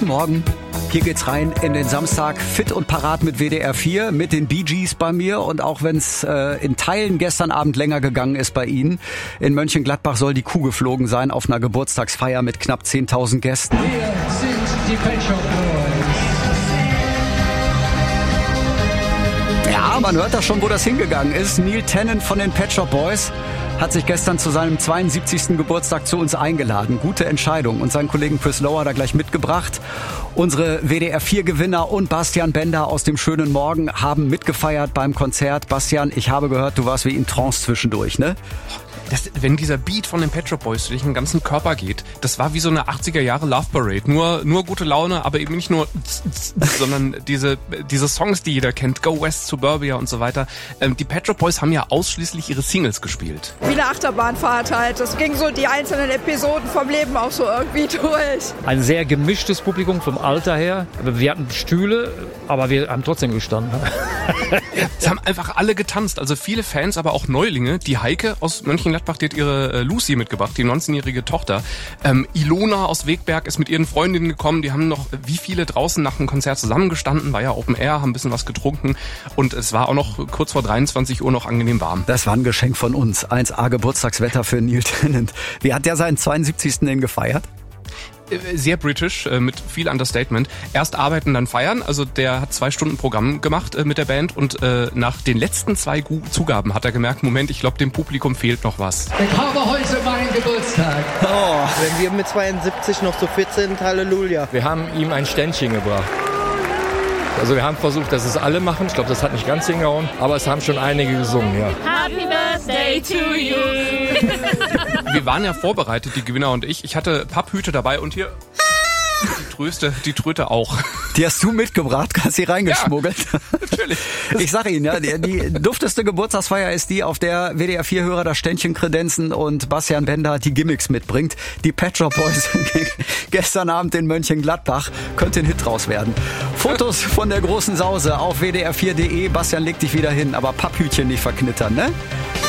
Guten Morgen. Hier geht's rein in den Samstag, fit und parat mit WDR 4, mit den Bee Gees bei mir. Und auch wenn es in Teilen gestern Abend länger gegangen ist bei Ihnen, in Mönchengladbach soll die Kuh geflogen sein auf einer Geburtstagsfeier mit knapp 10.000 Gästen. Hier sind die Pet Shop Boys. Ja, man hört das schon, wo das hingegangen ist. Neil Tennant von den Pet Shop Boys hat sich gestern zu seinem 72. Geburtstag zu uns eingeladen. Gute Entscheidung. Und seinen Kollegen Chris Lower da gleich mitgebracht. Unsere WDR 4-Gewinner und Bastian Bender aus dem schönen Morgen haben mitgefeiert beim Konzert. Bastian, ich habe gehört, du warst wie in Trance zwischendurch, ne? Wenn dieser Beat von den Pet Shop Boys durch den ganzen Körper geht, das war wie so eine 80er Jahre Love Parade. Nur gute Laune, aber eben nicht nur sondern diese Songs, die jeder kennt, Go West, Suburbia und so weiter. Die Pet Shop Boys haben ja ausschließlich ihre Singles gespielt. Wie eine Achterbahnfahrt halt. Das ging so die einzelnen Episoden vom Leben auch so irgendwie durch. Ein sehr gemischtes Publikum vom Alter her. Wir hatten Stühle, aber wir haben trotzdem gestanden. Es haben einfach alle getanzt, also viele Fans, aber auch Neulinge. Die Heike aus Mönchengladbach, die hat ihre Lucy mitgebracht, die 19-jährige Tochter. Ilona aus Wegberg ist mit ihren Freundinnen gekommen. Die haben noch wie viele draußen nach dem Konzert zusammengestanden, war ja Open Air, haben ein bisschen was getrunken und es war auch noch kurz vor 23 Uhr noch angenehm warm. Das war ein Geschenk von uns. 1A Geburtstagswetter für Neil Tennant. Wie hat der seinen 72. denn gefeiert? Sehr britisch, mit viel Understatement. Erst arbeiten, dann feiern. Also der hat 2 Stunden Programm gemacht mit der Band und nach den letzten 2 Zugaben hat er gemerkt, Moment, ich glaube, dem Publikum fehlt noch was. Ich habe heute meinen Geburtstag. Oh. Wenn wir mit 72 noch so fit sind, Halleluja. Wir haben ihm ein Ständchen gebracht. Also wir haben versucht, dass es alle machen. Ich glaube, das hat nicht ganz hingehauen, aber es haben schon einige gesungen, ja. Happy Birthday to you. Wir waren ja vorbereitet, die Gewinner und ich. Ich hatte Papphüte dabei und hier die Tröte auch. Die hast du mitgebracht, hast sie reingeschmuggelt. Ja, natürlich. Ich sag Ihnen, ja, die dufteste Geburtstagsfeier ist die, auf der WDR 4-Hörer das Ständchen kredenzen und Bastian Bender die Gimmicks mitbringt. Die Pet Shop Boys gestern Abend in Mönchengladbach. Könnte ein Hit draus werden. Fotos von der großen Sause auf wdr4.de. Bastian legt dich wieder hin, aber Papphütchen nicht verknittern, ne?